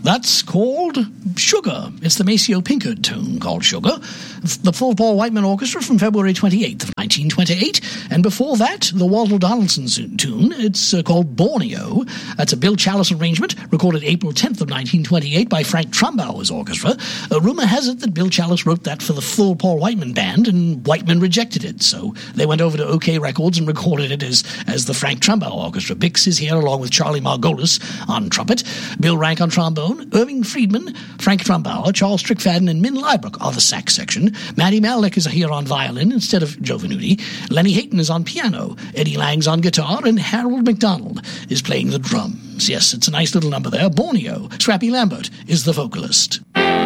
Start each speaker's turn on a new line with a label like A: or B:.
A: That's called Sugar. It's the Maceo Pinkard tune called Sugar. The Full Paul Whiteman Orchestra from February 28th of 1928. And before that, the Walter Donaldson tune. It's called Borneo. That's a Bill Challis arrangement, recorded April 10th of 1928 by Frank Trumbauer's orchestra. Rumor has it that Bill Challis wrote that for the Full Paul Whiteman band, and Whiteman rejected it. So they went over to OK Records and recorded it as the Frank Trumbauer Orchestra. Bix is here along with Charlie Margolis on trumpet, Bill Rank on trombone, Irving Friedman, Frank Trumbauer, Charles Strickfaden, and Min Liebrook are the sax section. Matty Malnick is here on violin instead of Joe Venuti. Lenny Hayton is on piano. Eddie Lang's on guitar, and Harold McDonald is playing the drums. Yes, it's a nice little number there. Borneo. Scrappy Lambert is the vocalist.